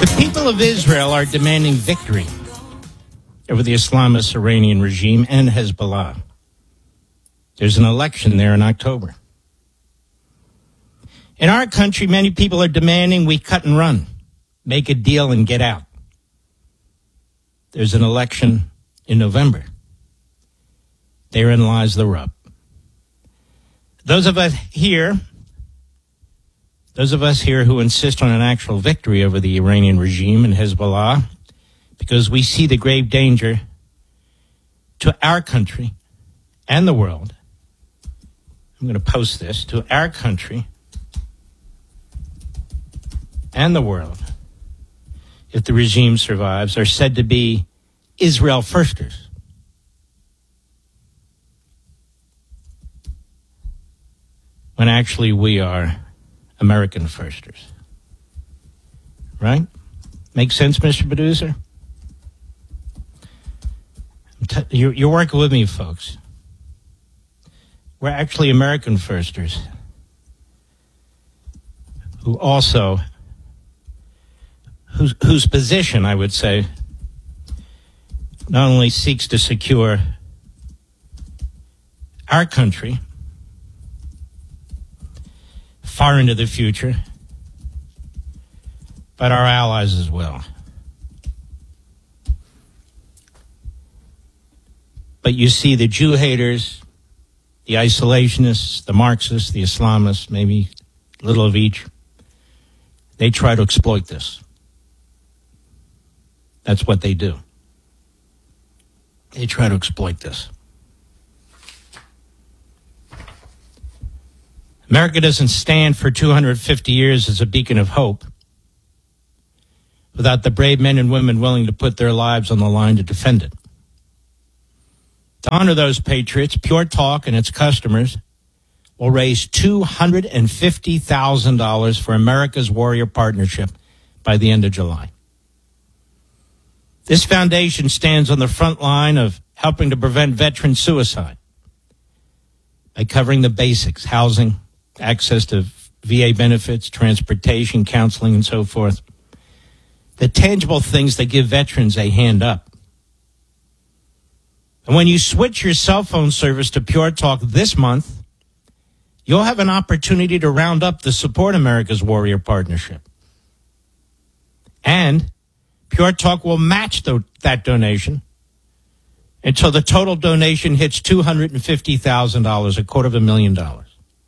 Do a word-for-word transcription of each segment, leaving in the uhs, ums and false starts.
The people of Israel are demanding victory over the Islamist Iranian regime and Hezbollah. There's an election there in October. In our country, many people are demanding we cut and run, make a deal and get out. There's an election in November. Therein lies the rub. Those of us here, those of us here who insist on an actual victory over the Iranian regime and Hezbollah, because we see the grave danger to our country and the world. I'm going to post this to our country and the world, if the regime survives, are said to be Israel firsters. When actually we are American firsters. Right? Make sense, Mister Producer? T- you're, you're working with me, folks. We're actually American firsters who also, whose, whose position, I would say, not only seeks to secure our country far into the future, but our allies as well. But you see the Jew haters, the isolationists, the Marxists, the Islamists, maybe a little of each, they try to exploit this. That's what they do. They try to exploit this. America doesn't stand for two hundred fifty years as a beacon of hope without the brave men and women willing to put their lives on the line to defend it. To honor those patriots, Pure Talk and its customers will raise two hundred fifty thousand dollars for America's Warrior Partnership by the end of July. This foundation stands on the front line of helping to prevent veteran suicide by covering the basics: housing, access to V A benefits, transportation, counseling, and so forth. The tangible things that give veterans a hand up. And when you switch your cell phone service to Pure Talk this month, you'll have an opportunity to round up the Support America's Warrior Partnership. And Pure Talk will match the, that donation until the total donation hits two hundred fifty thousand dollars, a quarter of a million dollars.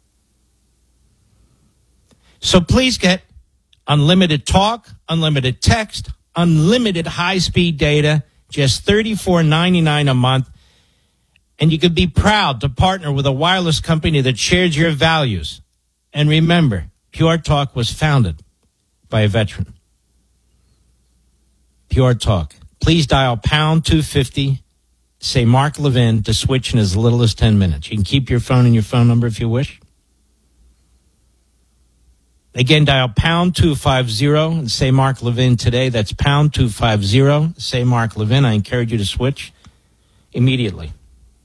So please get unlimited talk, unlimited text, unlimited high-speed data, just thirty-four ninety-nine a month. And you can be proud to partner with a wireless company that shares your values. And remember, Pure Talk was founded by a veteran. Pure Talk. Please dial pound two fifty, say Mark Levin, to switch in as little as ten minutes. You can keep your phone and your phone number if you wish. Again, dial pound two fifty and say Mark Levin today. That's pound two fifty, say Mark Levin. I encourage you to switch immediately.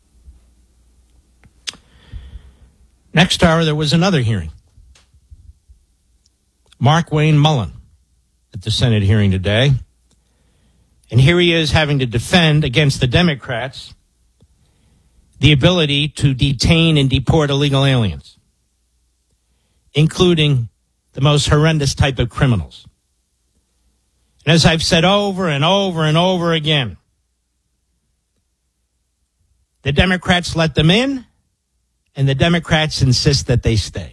Next hour, there was another hearing. Mark Wayne Mullen at the Senate hearing today. And here he is having to defend against the Democrats the ability to detain and deport illegal aliens, including the most horrendous type of criminals. And as I've said over and over and over again, the Democrats let them in, and the Democrats insist that they stay.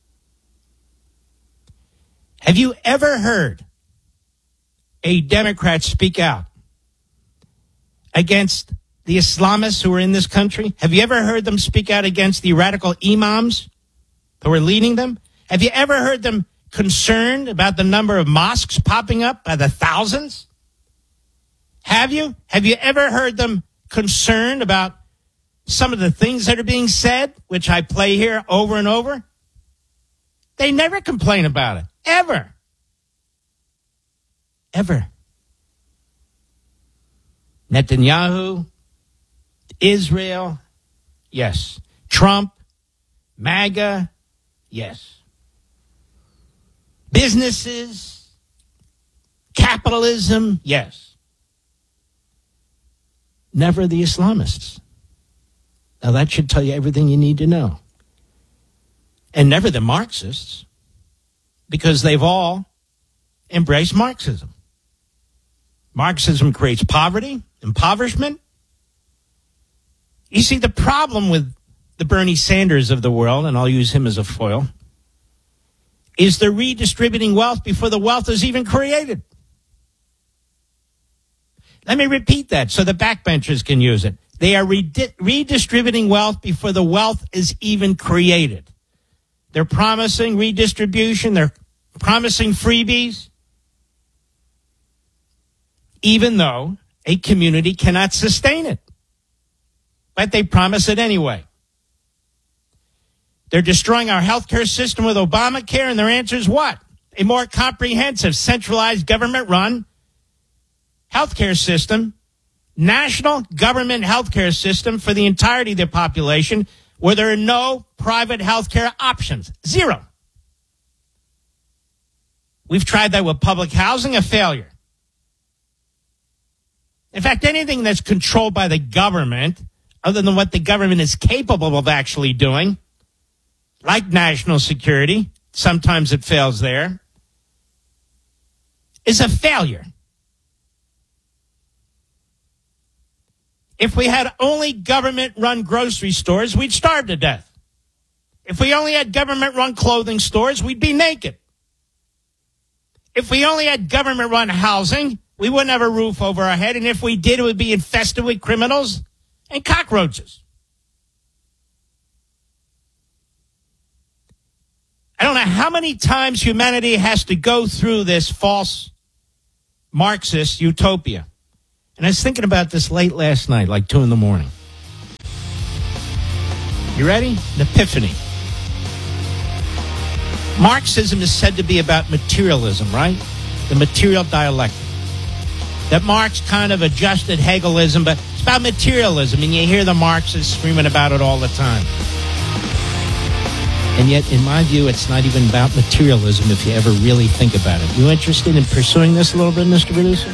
Have you ever heard a Democrat speak out against the Islamists who are in this country? Have you ever heard them speak out against the radical imams who are leading them? Have you ever heard them concerned about the number of mosques popping up by the thousands? Have you? Have you ever heard them concerned about some of the things that are being said, which I play here over and over? They never complain about it. Ever. Ever. Netanyahu, Israel, yes. Trump, MAGA, yes. Businesses, Capitalism, yes. Never the Islamists. Now that should tell you everything you need to know. And never the Marxists, because they've all embraced Marxism. Marxism creates poverty, impoverishment. You see, the problem with the Bernie Sanders of the world, and I'll use him as a foil, is they're redistributing wealth before the wealth is even created. Let me repeat that so the backbenchers can use it. They are redi- redistributing wealth before the wealth is even created. They're promising redistribution. They're promising freebies, even though a community cannot sustain it. But they promise it anyway. They're destroying our healthcare system with Obamacare, and their answer is what? A more comprehensive, centralized, government-run healthcare system, national government healthcare system for the entirety of the population, where there are no private healthcare options. Zero. We've tried that with public housing, a failure. In fact, anything that's controlled by the government, other than what the government is capable of actually doing, like national security, sometimes it fails there, is a failure. If we had only government-run grocery stores, we'd starve to death. If we only had government-run clothing stores, we'd be naked. If we only had government-run housing, we wouldn't have a roof over our head, and if we did, it would be infested with criminals and cockroaches. I don't know how many times humanity has to go through this false Marxist utopia. And I was thinking about this late last night, like two in the morning. You ready? An epiphany. Marxism is said to be about materialism, right? The material dialectic. That Marx kind of adjusted Hegelism, but it's about materialism, and you hear the Marxists screaming about it all the time. And yet, in my view, it's not even about materialism if you ever really think about it. You interested in pursuing this a little bit, Mister Producer?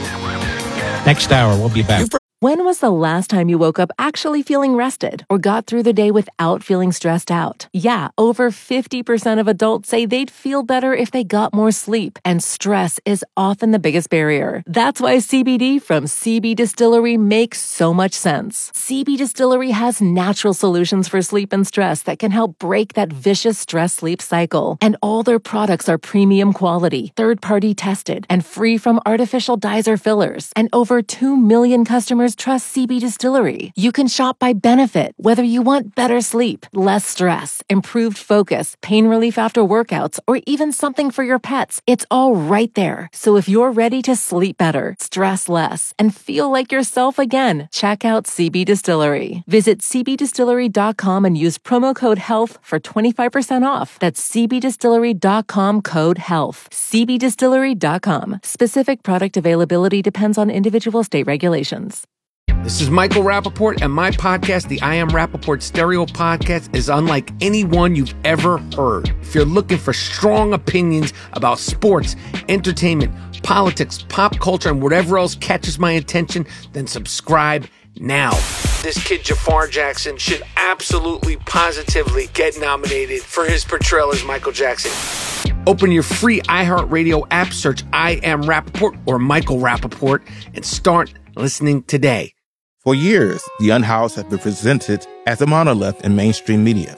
Next hour, we'll be back. When was the last time you woke up actually feeling rested or got through the day without feeling stressed out? Yeah, over fifty percent of adults say they'd feel better if they got more sleep, and stress is often the biggest barrier. That's why C B D from C B Distillery makes so much sense. C B Distillery has natural solutions for sleep and stress that can help break that vicious stress-sleep cycle. And all their products are premium quality, third-party tested, and free from artificial dyes or fillers. And over two million customers trust C B Distillery. You can shop by benefit, whether you want better sleep, less stress, improved focus, pain relief after workouts, or even something for your pets. It's all right there. So if you're ready to sleep better, stress less, and feel like yourself again, check out C B Distillery. Visit c b distillery dot com and use promo code HEALTH for twenty-five percent off. That's c b distillery dot com code HEALTH. c b distillery dot com. Specific product availability depends on individual state regulations. This is Michael Rappaport, and my podcast, the I Am Rappaport Stereo Podcast, is unlike any one you've ever heard. If you're looking for strong opinions about sports, entertainment, politics, pop culture, and whatever else catches my attention, then subscribe now. This kid, Jafar Jackson, should absolutely, positively get nominated for his portrayal as Michael Jackson. Open your free iHeartRadio app, search I Am Rappaport or Michael Rappaport, and start listening today. For years, The Unhoused has been presented as a monolith in mainstream media.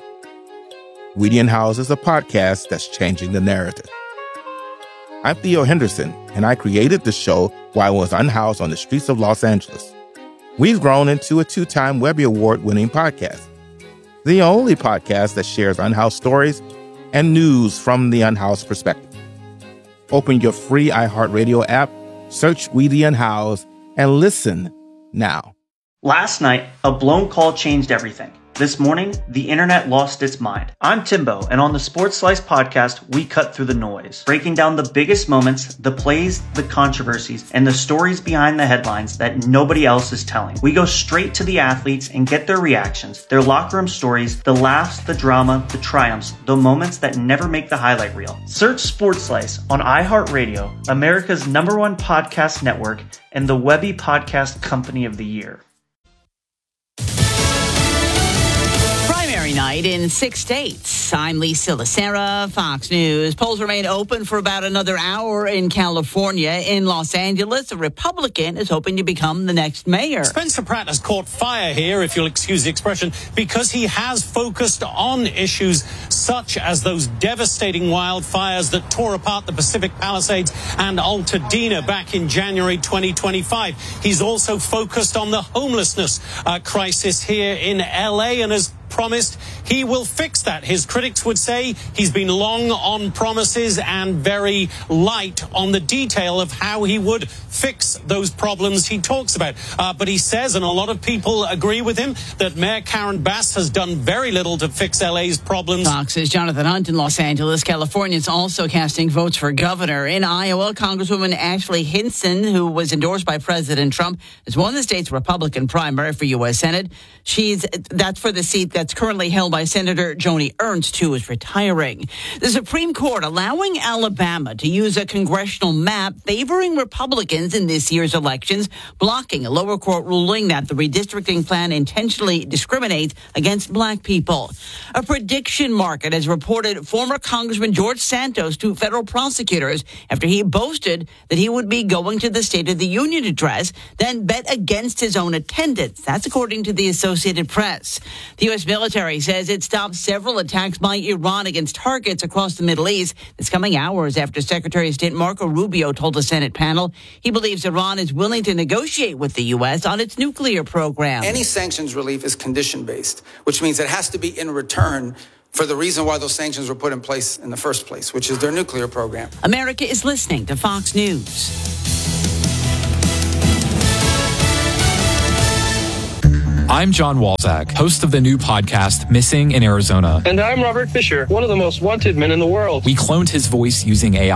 We The Unhoused is a podcast that's changing the narrative. I'm Theo Henderson, and I created the show while I was unhoused on the streets of Los Angeles. We've grown into a two-time Webby Award-winning podcast, the only podcast that shares unhoused stories and news from the unhoused perspective. Open your free iHeartRadio app, search We The Unhoused, and listen now. Last night, a blown call changed everything. This morning, the internet lost its mind. I'm Timbo, and on the Sports Slice podcast, we cut through the noise, breaking down the biggest moments, the plays, the controversies, and the stories behind the headlines that nobody else is telling. We go straight to the athletes and get their reactions, their locker room stories, the laughs, the drama, the triumphs, the moments that never make the highlight reel. Search Sports Slice on iHeartRadio, America's number one podcast network, and the Webby Podcast Company of the Year. Primary night in six states. I'm Lisa Lacera, Fox News. Polls remain open for about another hour in California. In Los Angeles, a Republican is hoping to become the next mayor. Spencer Pratt has caught fire here, if you'll excuse the expression, because he has focused on issues such as those devastating wildfires that tore apart the Pacific Palisades and Altadena back in January twenty twenty-five. He's also focused on the homelessness uh, crisis here in L A and has promised he will fix that. His critics would say he's been long on promises and very light on the detail of how he would fix those problems he talks about. Uh, but he says, and a lot of people agree with him, that Mayor Karen Bass has done very little to fix L A's problems. Fox's Jonathan Hunt in Los Angeles. California is also casting votes for governor. In Iowa, Congresswoman Ashley Hinson, who was endorsed by President Trump, has won the state's Republican primary for U S Senate. She's that's for the seat that's currently held by Senator Joni Ernst, who is retiring. The Supreme Court allowing Alabama to use a congressional map favoring Republicans in this year's elections, blocking a lower court ruling that the redistricting plan intentionally discriminates against black people. A prediction market has reported former Congressman George Santos to federal prosecutors after he boasted that he would be going to the State of the Union address, then bet against his own attendance. That's according to the Associated Press. The U S military says it stopped several attacks by Iran against targets across the Middle East. It's coming hours after Secretary of State Marco Rubio told the Senate panel he believes Iran is willing to negotiate with the U S on its nuclear program. Any sanctions relief is condition-based, which means it has to be in return for the reason why those sanctions were put in place in the first place, which is their nuclear program. America is listening to Fox News. I'm John Walzak, host of the new podcast, Missing in Arizona. And I'm Robert Fisher, one of the most wanted men in the world. We cloned his voice using A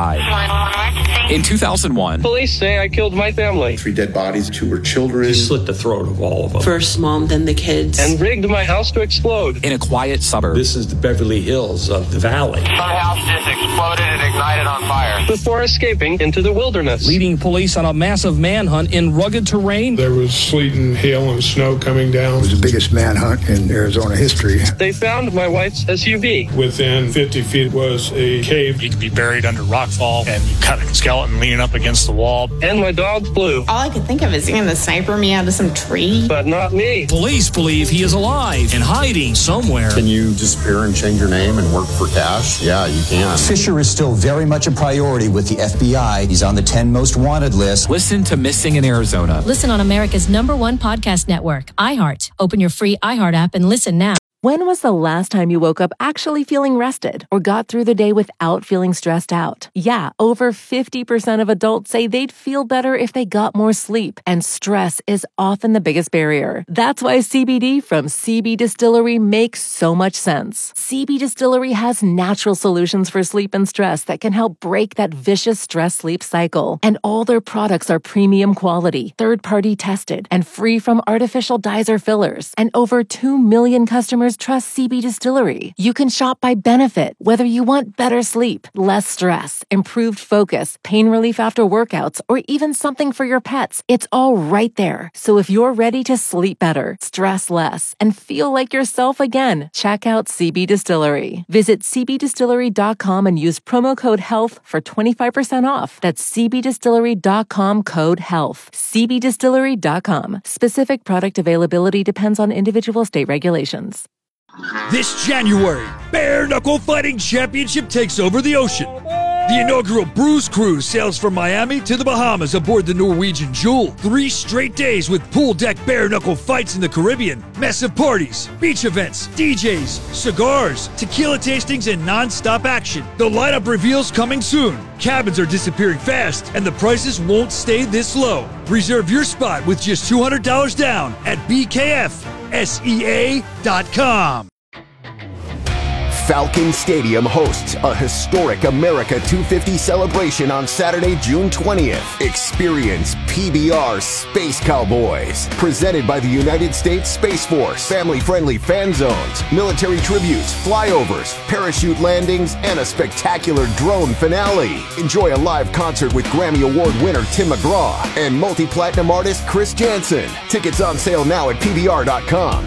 I. In two thousand one, police say I killed my family. Three dead bodies, two were children. He slit the throat of all of them. First mom, then the kids. And rigged my house to explode. In a quiet suburb. This is the Beverly Hills of the valley. My house just exploded and ignited on fire. Before escaping into the wilderness. Leading police on a massive manhunt in rugged terrain. There was sleet and hail and snow coming down. It was the biggest manhunt in Arizona history. They found my wife's S U V. Within fifty feet was a cave. You could be buried under rockfall and you cut a skeleton leaning up against the wall. And my dog flew. All I could think of is seeing the sniper me out of some tree. But not me. Police believe he is alive and hiding somewhere. Can you disappear and change your name and work for cash? Yeah, you can. Fisher is still very much a priority with the F B I. He's on the ten most wanted list. Listen to Missing in Arizona. Listen on America's number one podcast network, iHeart. Open your free iHeart app and listen now. When was the last time you woke up actually feeling rested or got through the day without feeling stressed out? Yeah, over fifty percent of adults say they'd feel better if they got more sleep, and stress is often the biggest barrier. That's why C B D from C B Distillery makes so much sense. C B Distillery has natural solutions for sleep and stress that can help break that vicious stress-sleep cycle. And all their products are premium quality, third-party tested, and free from artificial dyes or fillers. And over two million customers trust C B Distillery. You can shop by benefit, whether you want better sleep, less stress, improved focus, pain relief after workouts, or even something for your pets. It's all right there. So if you're ready to sleep better, stress less, and feel like yourself again, check out C B Distillery. Visit c b distillery dot com and use promo code HEALTH for twenty-five percent off. That's c b distillery dot com code HEALTH. c b distillery dot com. Specific product availability depends on individual state regulations. This January, Bare Knuckle Fighting Championship takes over the ocean. The inaugural Bruise Cruise sails from Miami to the Bahamas aboard the Norwegian Jewel. Three straight days with pool deck bare knuckle fights in the Caribbean, massive parties, beach events, D Js, cigars, tequila tastings, and non-stop action. The lineup reveals coming soon. Cabins are disappearing fast, and the prices won't stay this low. Reserve your spot with just two hundred dollars down at b k f S E A dot com. Falcon Stadium hosts a historic America two fifty celebration on Saturday, June twentieth. Experience P B R Space Cowboys, presented by the United States Space Force. Family-friendly fan zones, military tributes, flyovers, parachute landings, and a spectacular drone finale. Enjoy a live concert with Grammy Award winner Tim McGraw and multi-platinum artist Chris Jansen. Tickets on sale now at P B R dot com.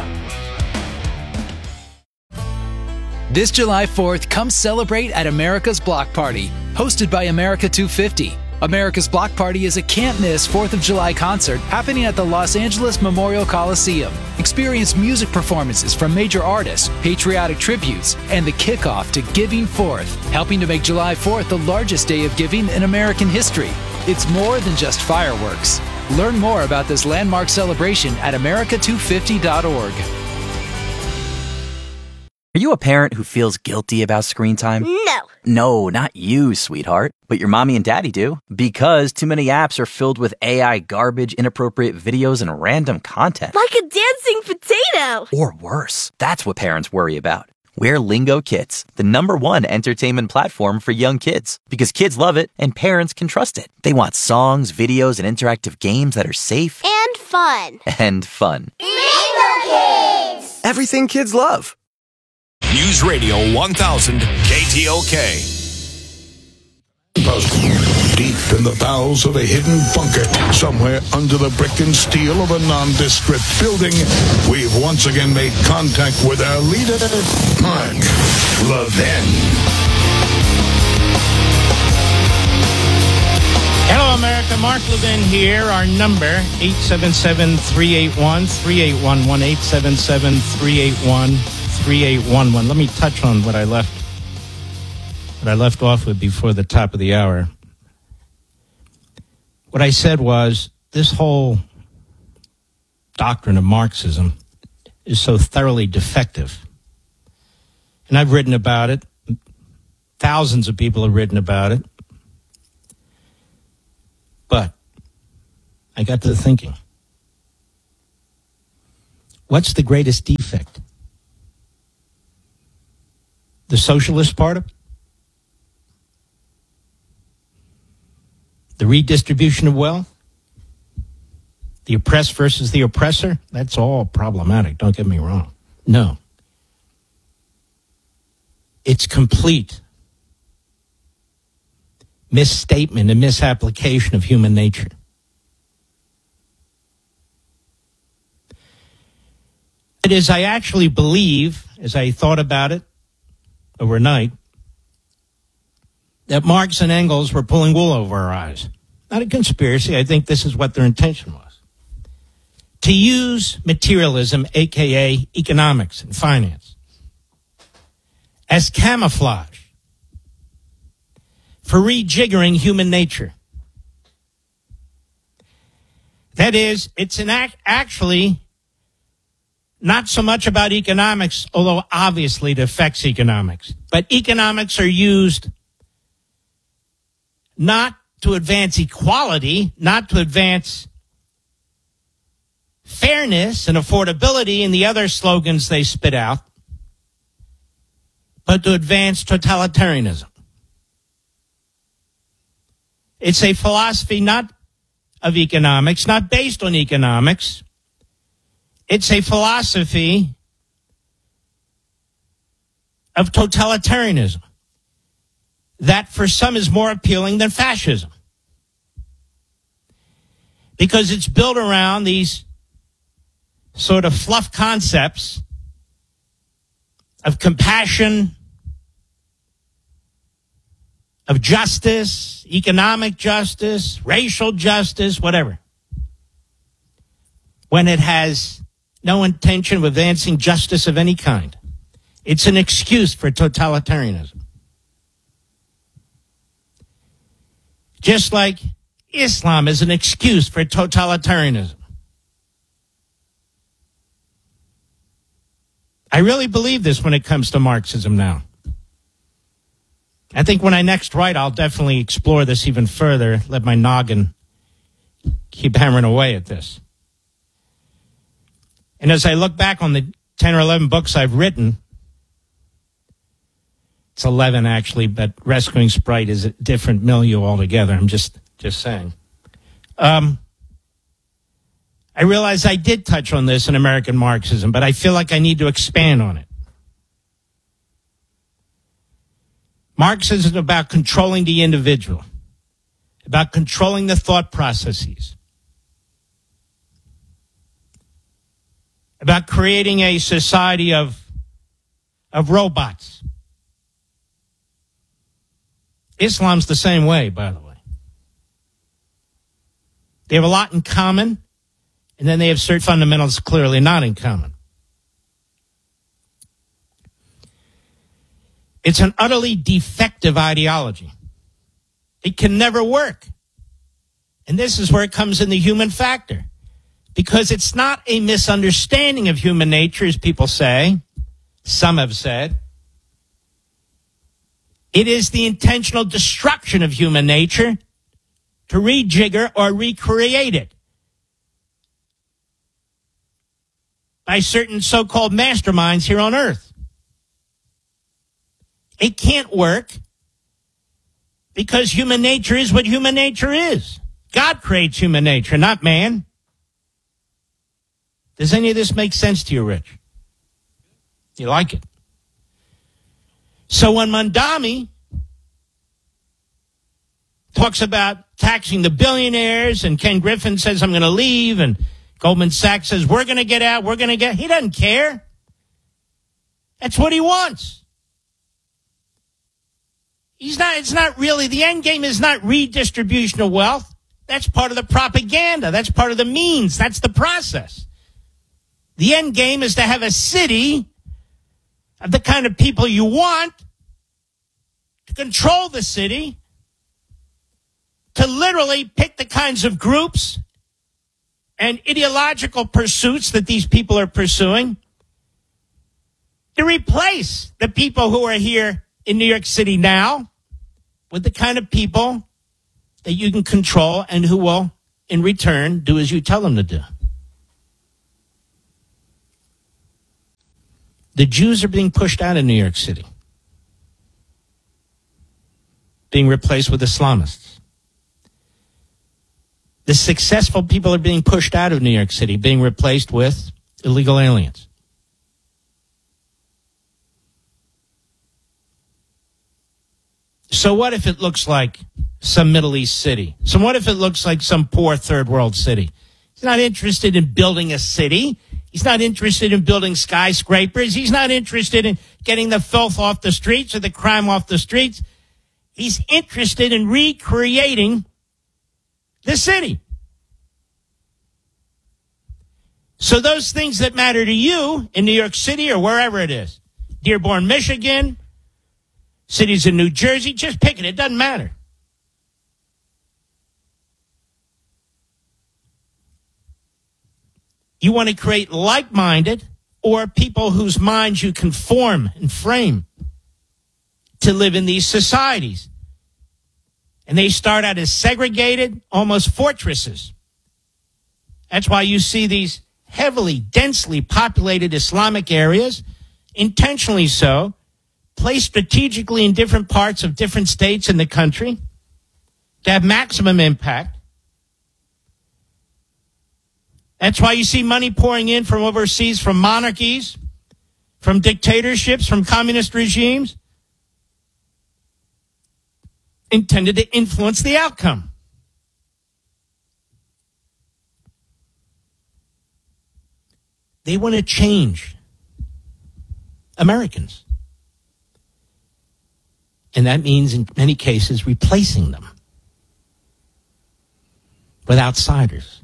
This July fourth, come celebrate at America's Block Party, hosted by America two fifty. America's Block Party is a can't-miss fourth of July concert happening at the Los Angeles Memorial Coliseum. Experience music performances from major artists, patriotic tributes, and the kickoff to Giving Fourth, helping to make July fourth the largest day of giving in American history. It's more than just fireworks. Learn more about this landmark celebration at America two fifty dot org. Are you a parent who feels guilty about screen time? No. No, not you, sweetheart. But your mommy and daddy do. Because too many apps are filled with A I garbage, inappropriate videos, and random content. Like a dancing potato. Or worse. That's what parents worry about. We're Lingo Kids, the number one entertainment platform for young kids. Because kids love it and parents can trust it. They want songs, videos, and interactive games that are safe. And fun. And fun. Lingo Kids! Everything kids love. News Radio one thousand K T O K. Deep in the bowels of a hidden bunker, somewhere under the brick and steel of a nondescript building, we've once again made contact with our leader, Mark Levin. Hello, America. Mark Levin here. Our number, eight seven seven, three eight one, three eight one one, eight seven seven, three eight one, three eight one one. Let me touch on what I left what I left off with before the top of the hour. What I said was, this whole doctrine of Marxism is so thoroughly defective. And I've written about it. Thousands of people have written about it. But I got to thinking, what's the greatest defect? The Socialist Party? The redistribution of wealth? The oppressed versus the oppressor? That's all problematic, don't get me wrong. No. It's complete misstatement and misapplication of human nature. It is, I actually believe, as I thought about it overnight, that Marx and Engels were pulling wool over our eyes. Not a conspiracy. I think this is what their intention was. To use materialism, a k a economics and finance, as camouflage for rejiggering human nature. That is, it's an act actually not so much about economics, although obviously it affects economics. But economics are used not to advance equality, not to advance fairness and affordability and the other slogans they spit out, but to advance totalitarianism. It's a philosophy not of economics, not based on economics. It's a philosophy of totalitarianism that for some is more appealing than fascism, because it's built around these sort of fluff concepts of compassion, of justice, economic justice, racial justice, whatever, when it has no intention of advancing justice of any kind. It's an excuse for totalitarianism. Just like Islam is an excuse for totalitarianism. I really believe this when it comes to Marxism now. I think when I next write, I'll definitely explore this even further, let my noggin keep hammering away at this. And as I look back on the ten or eleven books I've written, it's eleven actually, but Rescuing Sprite is a different milieu altogether. I'm just, just saying. Um, I realize I did touch on this in American Marxism, but I feel like I need to expand on it. Marxism is about controlling the individual, about controlling the thought processes, about creating a society of, of robots. Islam's the same way, by the way. They have a lot in common, and then they have certain fundamentals clearly not in common. It's an utterly defective ideology. It can never work. And this is where it comes in the human factor. Because it's not a misunderstanding of human nature, as people say. Some have said. It is the intentional destruction of human nature to rejigger or recreate it by certain so-called masterminds here on earth. It can't work because human nature is what human nature is. God creates human nature, not man. Does any of this make sense to you, Rich? You like it? So when Mondami talks about taxing the billionaires and Ken Griffin says, I'm going to leave, and Goldman Sachs says, we're going to get out, we're going to get, he doesn't care. That's what he wants. He's not, it's not really, the end game is not redistribution of wealth. That's part of the propaganda. That's part of the means. That's the process. The end game is to have a city of the kind of people you want, to control the city, to literally pick the kinds of groups and ideological pursuits that these people are pursuing, to replace the people who are here in New York City now with the kind of people that you can control and who will, in return, do as you tell them to do. The Jews are being pushed out of New York City, being replaced with Islamists. The successful people are being pushed out of New York City, being replaced with illegal aliens. So what if it looks like some Middle East city? So what if it looks like some poor third world city? He's not interested in building a city. He's not interested in building skyscrapers. He's not interested in getting the filth off the streets or the crime off the streets. He's interested in recreating the city. So those things that matter to you in New York City or wherever it is, Dearborn, Michigan, cities in New Jersey, just pick it. It doesn't matter. You want to create like-minded or people whose minds you can form and frame to live in these societies. And they start out as segregated, almost fortresses. That's why you see these heavily, densely populated Islamic areas, intentionally so, placed strategically in different parts of different states in the country to have maximum impact. That's why you see money pouring in from overseas, from monarchies, from dictatorships, from communist regimes, intended to influence the outcome. They want to change Americans. And that means, in many cases, replacing them with outsiders.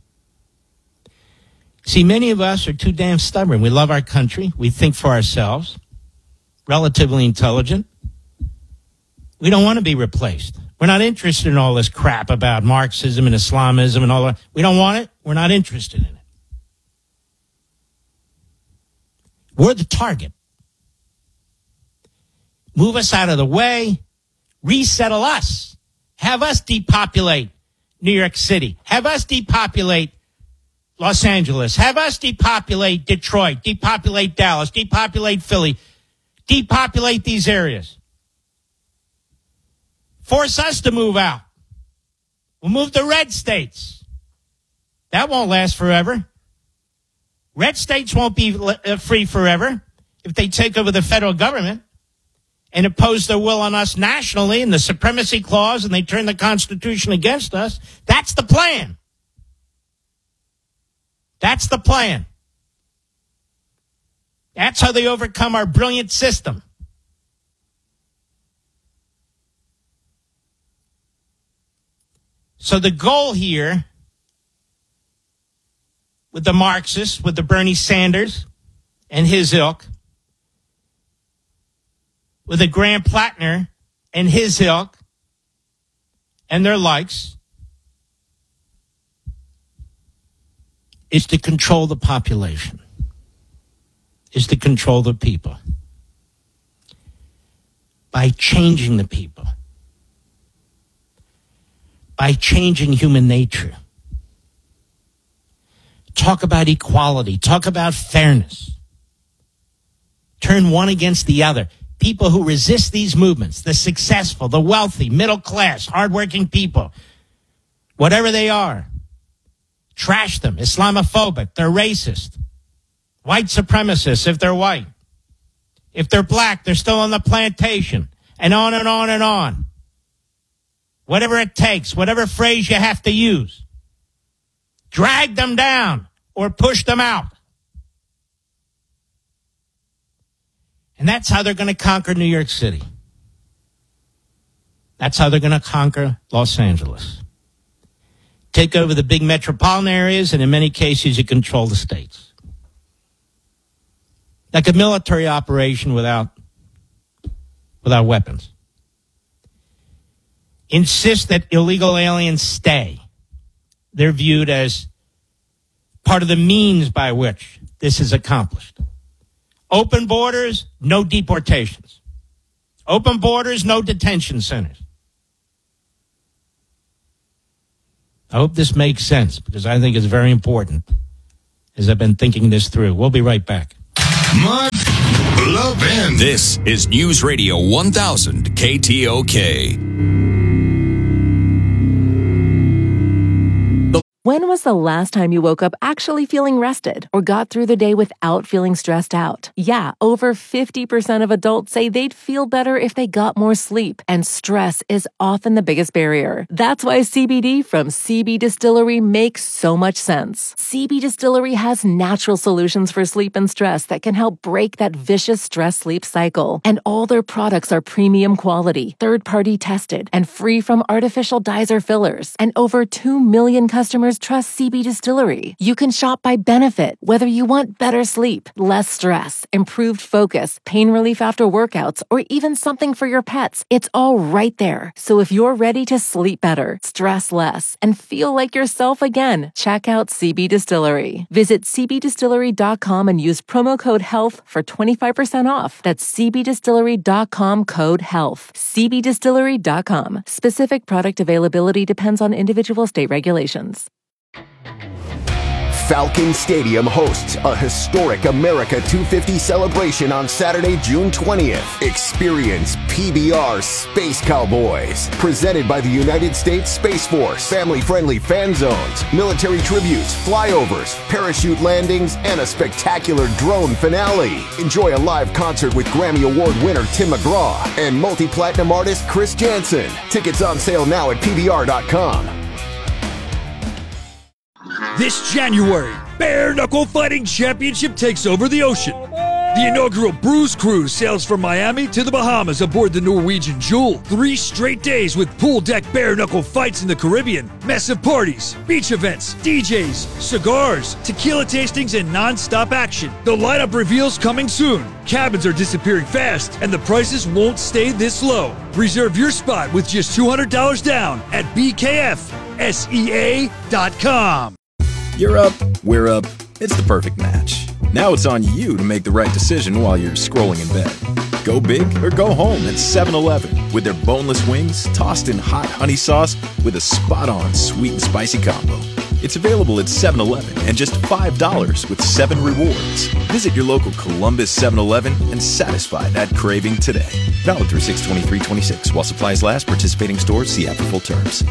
See, many of us are too damn stubborn. We love our country. We think for ourselves. Relatively intelligent. We don't want to be replaced. We're not interested in all this crap about Marxism and Islamism and all that. We don't want it. We're not interested in it. We're the target. Move us out of the way. Resettle us. Have us depopulate New York City. Have us depopulate Los Angeles. Have us depopulate Detroit, depopulate Dallas, depopulate Philly, depopulate these areas. Force us to move out. We'll move to red states. That won't last forever. Red states won't be free forever if they take over the federal government and impose their will on us nationally in the supremacy clause and they turn the Constitution against us. That's the plan. That's the plan. That's how they overcome our brilliant system. So the goal here with the Marxists, with the Bernie Sanders and his ilk, with the Graham Plattner and his ilk and their likes, is to control the population, is to control the people by changing the people, by changing human nature. Talk about equality. Talk about fairness. Turn one against the other. People who resist these movements, the successful, the wealthy, middle class, hardworking people, whatever they are, trash them. Islamophobic. They're racist. White supremacists if they're white. If they're black, they're still on the plantation. And on and on and on. Whatever it takes, whatever phrase you have to use. Drag them down or push them out. And that's how they're going to conquer New York City. That's how they're going to conquer Los Angeles. Take over the big metropolitan areas, and in many cases, you control the states. Like a military operation without, without weapons. Insist that illegal aliens stay. They're viewed as part of the means by which this is accomplished. Open borders, no deportations. Open borders, no detention centers. I hope this makes sense because I think it's very important as I've been thinking this through. We'll be right back. Mark Levin. This is News Radio one thousand K T O K. When was the last time you woke up actually feeling rested or got through the day without feeling stressed out? Yeah, over fifty percent of adults say they'd feel better if they got more sleep, and stress is often the biggest barrier. That's why C B D from C B Distillery makes so much sense. C B Distillery has natural solutions for sleep and stress that can help break that vicious stress-sleep cycle. And all their products are premium quality, third-party tested, and free from artificial dyes or fillers. And over two million customers trust C B Distillery. You can shop by benefit, whether you want better sleep, less stress, improved focus, pain relief after workouts, or even something for your pets. It's all right there. So if you're ready to sleep better, stress less, and feel like yourself again, check out C B Distillery. Visit c b distillery dot com and use promo code HEALTH for twenty-five percent off. That's c b distillery dot com code HEALTH. c b distillery dot com. Specific product availability depends on individual state regulations. Falcon Stadium hosts a historic America two fifty celebration on Saturday, June twentieth. Experience P B R Space Cowboys, presented by the United States Space Force. Family-friendly fan zones, military tributes, flyovers, parachute landings, and a spectacular drone finale. Enjoy a live concert with Grammy Award winner Tim McGraw and multi-platinum artist Chris Janson. Tickets on sale now at P B R dot com. This January, Bare Knuckle Fighting Championship takes over the ocean. The inaugural Bruise Cruise sails from Miami to the Bahamas aboard the Norwegian Jewel. Three straight days with pool deck bare knuckle fights in the Caribbean, massive parties, beach events, D Js, cigars, tequila tastings, and non-stop action. The lineup reveals coming soon. Cabins are disappearing fast, and the prices won't stay this low. Reserve your spot with just two hundred dollars down at b k f s e a dot com. You're up, we're up. It's the perfect match. Now it's on you to make the right decision while you're scrolling in bed. Go big or go home at seven eleven with their boneless wings tossed in hot honey sauce with a spot-on sweet and spicy combo. It's available at seven eleven and just five dollars with seven rewards. Visit your local Columbus seven eleven and satisfy that craving today. Valid through six twenty-three twenty-six. While supplies last, participating stores see app for full terms.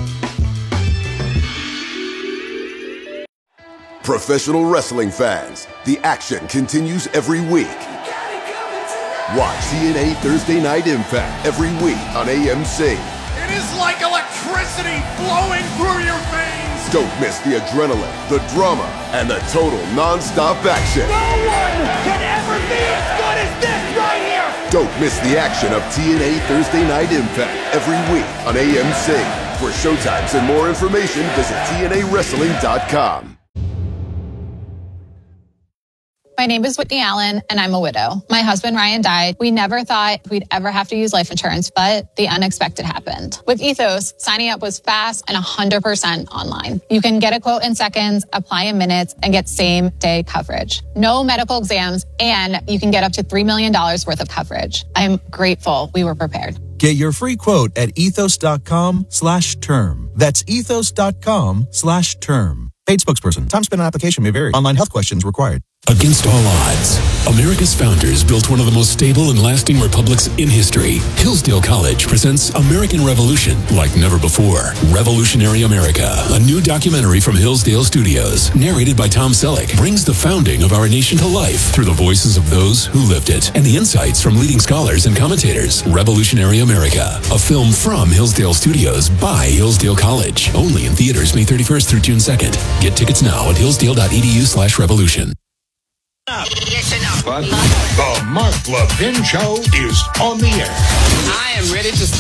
Professional wrestling fans, the action continues every week. Watch T N A Thursday Night Impact every week on A M C. It is like electricity flowing through your veins. Don't miss the adrenaline, the drama, and the total non-stop action. No one can ever be as good as this right here. Don't miss the action of T N A Thursday Night Impact every week on A M C. For showtimes and more information, visit T N A wrestling dot com. My name is Whitney Allen, and I'm a widow. My husband, Ryan, died. We never thought we'd ever have to use life insurance, but the unexpected happened. With Ethos, signing up was fast and one hundred percent online. You can get a quote in seconds, apply in minutes, and get same-day coverage. No medical exams, and you can get up to three million dollars worth of coverage. I'm grateful we were prepared. Get your free quote at ethos.com slash term. That's ethos.com slash term. Paid spokesperson. Time spent on application may vary. Online health questions required. Against all odds, America's founders built one of the most stable and lasting republics in history. Hillsdale College presents American Revolution like never before. Revolutionary America, a new documentary from Hillsdale Studios, narrated by Tom Selleck, brings the founding of our nation to life through the voices of those who lived it and the insights from leading scholars and commentators. Revolutionary America, a film from Hillsdale Studios by Hillsdale College. Only in theaters May thirty-first through June second. Get tickets now at hillsdale.edu slash revolution. Listen up. The Mark Levin Show is on the air. I am ready to start.